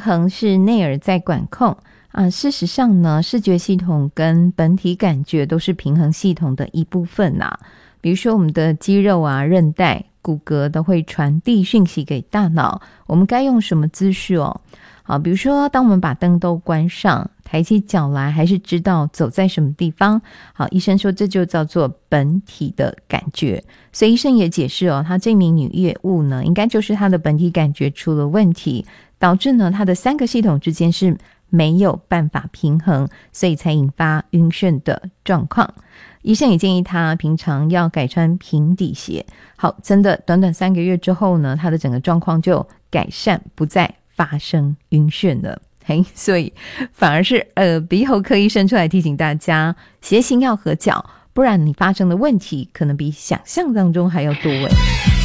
衡是内耳在管控事实上呢，视觉系统跟本体感觉都是平衡系统的一部分比如说我们的肌肉韧带、骨骼都会传递讯息给大脑，我们该用什么姿势比如说当我们把灯都关上，抬起脚来还是知道走在什么地方，医生说这就叫做本体的感觉。所以医生也解释他这名女业务呢，应该就是她的本体感觉出了问题，导致呢她的3个系统之间是没有办法平衡，所以才引发晕眩的状况。医生也建议他平常要改穿平底鞋。好，真的短短3个月之后呢，他的整个状况就改善，不再发生晕眩了。所以反而是耳鼻喉科医生出来提醒大家，鞋型要合脚，不然你发生的问题可能比想象当中还要多